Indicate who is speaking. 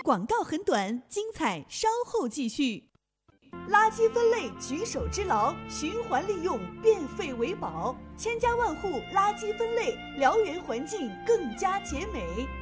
Speaker 1: 广告很短，精彩稍后继续。垃圾分类举手之劳，循环利用，变废为宝，千家万户垃圾分类，辽源环境更加洁美。